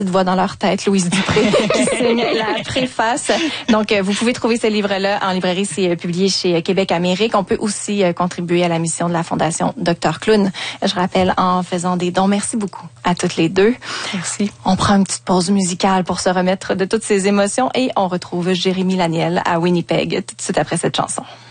voix dans leur tête, Louise Dupré, qui signe la préface. Donc, vous pouvez trouver ce livre-là en librairie. C'est publié chez Québec Amérique. On peut aussi contribuer à la mission de la Fondation Dr Clown. Je rappelle, en faisant des dons. Merci beaucoup à toutes les deux. Merci. On prend une petite pause musicale pour se remettre de toutes ces émotions et on retrouve Jérémy Laniel à Winnipeg tout de suite après cette chanson.